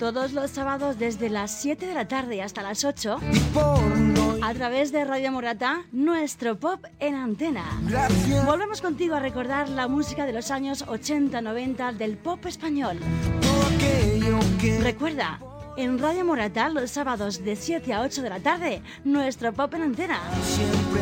todos los sábados desde las 7 de la tarde hasta las 8 a través de Radio Morata, nuestro pop en antena. Volvemos contigo a recordar la música de los años 80-90 del pop español. Recuerda, en Radio Morata los sábados de 7 a 8 de la tarde, nuestro pop en antena.